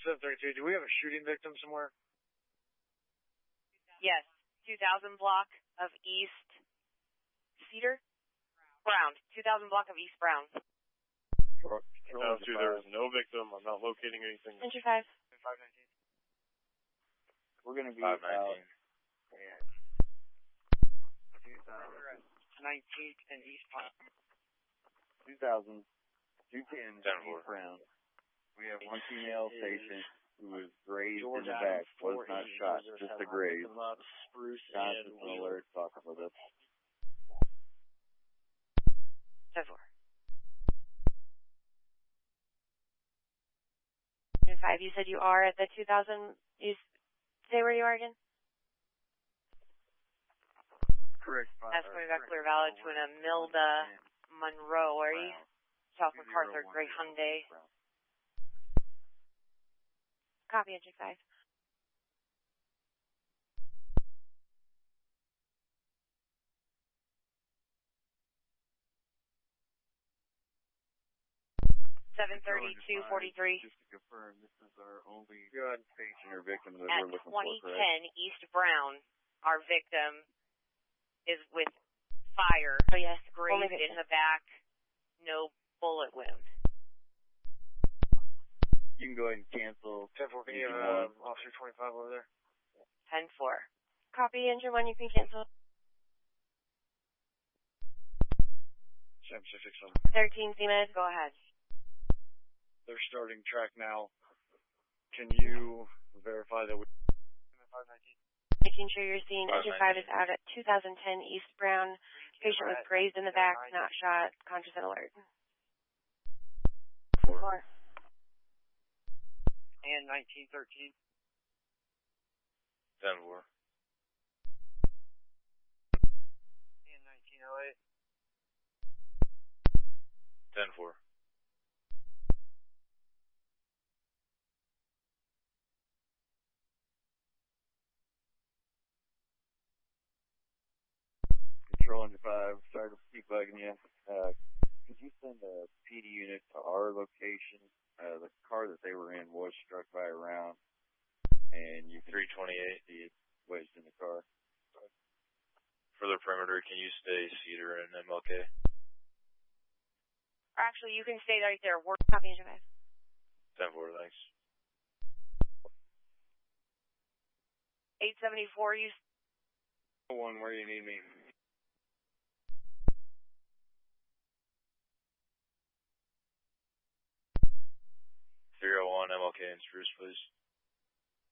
732, do we have a shooting victim somewhere? Yes, 2000 block of East Cedar? Brown. 2000 block of East Brown. 2, there is no victim. I'm not locating anything. Enter 5. 519. We're going to be 519. out. 19th and East Pine. 2000, 210, Denver. East Brown. We have one female patient who was grazed in the back, was not shot, just a graze. Constant alert, talking with us. 10-4. 5, you said you are at the 2000, you say where you are again? Correct. That's when we got clear valid to an Milda Monroe, are you? South MacArthur, Gray Hyundai. Copy, Engine 5. $732.43. Just to confirm, this is our only Good. patient or victim that At we're looking 2010 for, correct? East Brown, our victim is with fire, grazed in the back, no bullet wound. You can go ahead and cancel. 10-4, can you have Officer 25 over there? 10-4. Copy, Engine 1, you can cancel. Sam Pacific 13 CMed, go ahead. They're starting track now. Can you verify that we... 519. Making sure you're seeing Engine 5 is out at 2010 East Brown. Patient was grazed in the back, not shot, conscious and alert. 4. And 1913. 10-4. And 1908. 10-4. Control under 5. Sorry to keep bugging you. Could you send a PD unit to our location? The car that they were in was struck by a round, and you can 328. see it wedged in the car. Further perimeter, can you stay Cedar and MLK? Actually, you can stay right there. We're copy, Engine 5. 10-4, thanks. 874, you... 1, where you need me. 301 MLK and Spruce, please.